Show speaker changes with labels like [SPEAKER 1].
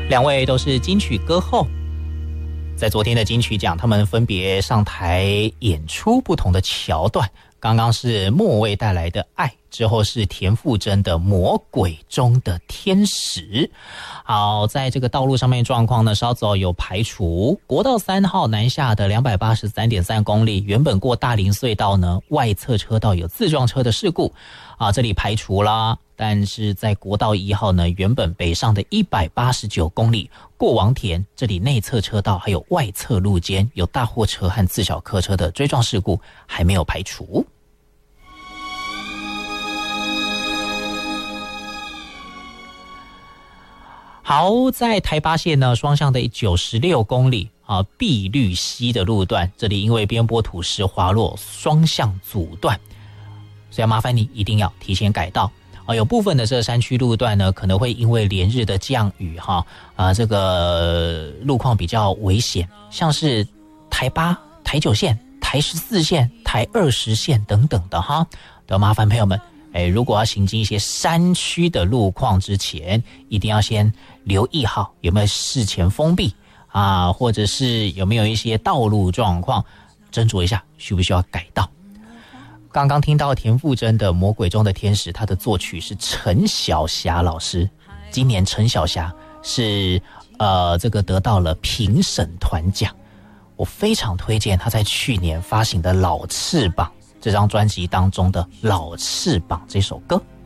[SPEAKER 1] 两位都是金曲歌后，在昨天的金曲奖，他们分别上台演出不同的桥段。刚刚是莫文蔚带来的《爱》，之后是田馥甄的《魔鬼中的天使》。好，在这个道路上面状况呢，稍早有排除。国道3号南下的 283.3 公里，原本过大林隧道呢，外侧车道有自撞车的事故这里排除啦。但是在国道1号呢，原本北上的189公里过王田，这里内侧车道还有外侧路肩有大货车和自小客车的追撞事故还没有排除。好，在台八线呢，双向的96公里碧绿溪的路段，这里因为边坡土石滑落，双向阻断，所以要麻烦你一定要提前改道。有部分的这个山区路段呢，可能会因为连日的降雨这个路况比较危险，像是台8、台9线、台14线、台20线等等的都麻烦朋友们，如果要行经一些山区的路况之前，一定要先留意有没有事前封闭或者是有没有一些道路状况，斟酌一下需不需要改道。刚刚听到田馥甄的《魔鬼中的天使》，他的作曲是陈小霞老师。今年陈小霞是这个得到了评审团奖，我非常推荐他在去年发行的《老翅膀》这张专辑当中的《老翅膀》这首歌。